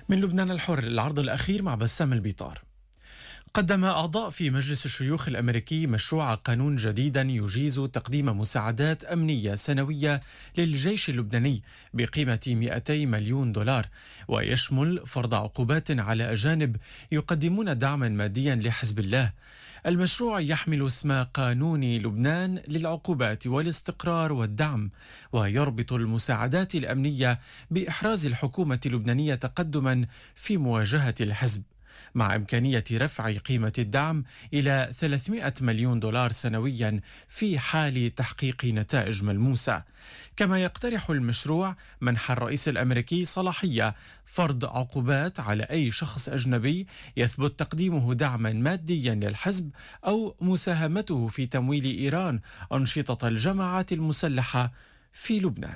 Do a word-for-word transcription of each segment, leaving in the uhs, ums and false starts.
من لبنان الحر العرض الأخير مع بسام البيطار. قدم أعضاء في مجلس الشيوخ الأمريكي مشروع قانون جديدا يجيز تقديم مساعدات أمنية سنوية للجيش اللبناني بقيمة مئتي مليون دولار، ويشمل فرض عقوبات على أجانب يقدمون دعما ماديا لحزب الله. المشروع يحمل اسم قانون لبنان للعقوبات والاستقرار والدعم، ويربط المساعدات الأمنية بإحراز الحكومة اللبنانية تقدما في مواجهة الحزب، مع إمكانية رفع قيمة الدعم إلى ثلاثمئة مليون دولار سنويا في حال تحقيق نتائج ملموسة. كما يقترح المشروع منح الرئيس الأمريكي صلاحية فرض عقوبات على أي شخص أجنبي يثبت تقديمه دعما ماديا للحزب أو مساهمته في تمويل إيران أنشطة الجماعات المسلحة في لبنان.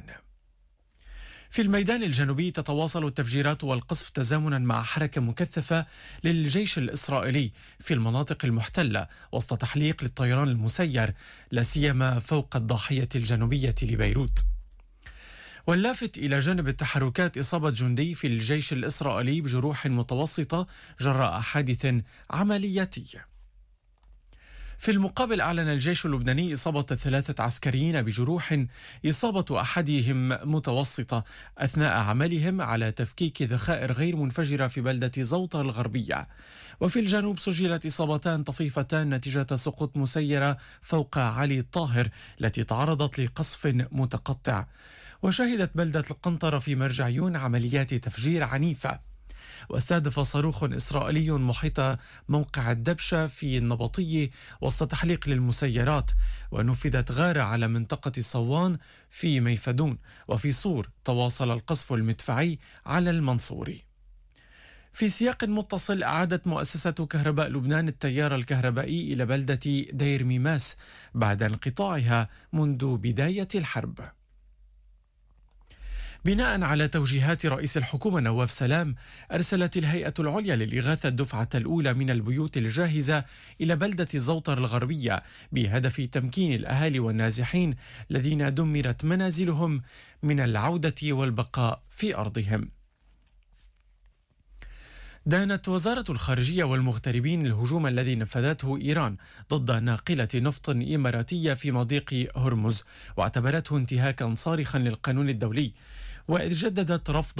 في الميدان الجنوبي تتواصل التفجيرات والقصف تزامنا مع حركة مكثفة للجيش الإسرائيلي في المناطق المحتلة وسط تحليق للطيران المسير، لا سيما فوق الضاحية الجنوبية لبيروت. واللافت إلى جانب التحركات إصابة جندي في الجيش الإسرائيلي بجروح متوسطة جراء حادث عملياتي. في المقابل أعلن الجيش اللبناني إصابة ثلاثة عسكريين بجروح، إصابة أحدهم متوسطة أثناء عملهم على تفكيك ذخائر غير منفجرة في بلدة زوطة الغربية. وفي الجنوب سجلت إصابتان طفيفتان نتيجة سقوط مسيرة فوق علي الطاهر التي تعرضت لقصف متقطع. وشهدت بلدة القنطرة في مرجعيون عمليات تفجير عنيفة، واستهدف صاروخ إسرائيلي محيط موقع الدبشة في النبطية وسط تحليق للمسيرات. ونفذت غارة على منطقة صوان في ميفدون. وفي صور تواصل القصف المدفعي على المنصوري. في سياق متصل، أعادت مؤسسة كهرباء لبنان التيار الكهربائي إلى بلدة دير ميماس بعد انقطاعها منذ بداية الحرب. بناء على توجيهات رئيس الحكومة نواف سلام، أرسلت الهيئة العليا للإغاثة الدفعة الأولى من البيوت الجاهزة إلى بلدة زوطر الغربية بهدف تمكين الأهالي والنازحين الذين دمرت منازلهم من العودة والبقاء في أرضهم. دانت وزارة الخارجية والمغتربين الهجوم الذي نفذته إيران ضد ناقلة نفط إماراتية في مضيق هرمز، واعتبرته انتهاكا صارخا للقانون الدولي، وإذ جددت رفض